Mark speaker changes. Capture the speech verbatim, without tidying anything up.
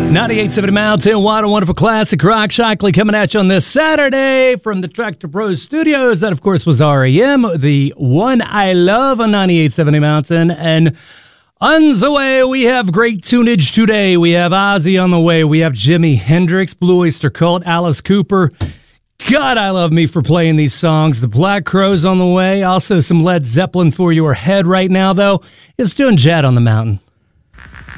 Speaker 1: ninety-eight point seven Mountain Water, wonderful classic rock. Shockley coming at you on this Saturday from the Tractor Pros Studios. That, of course, was R E M, the one I love on ninety-eight point seven Mountain. And on the way, we have great tunage today. We have Ozzy on the way. We have Jimi Hendrix, Blue Oyster Cult, Alice Cooper. God, I love me for playing these songs. The Black Crowes on the way. Also, some Led Zeppelin for your head right now, though. It's doing Jad on the Mountain.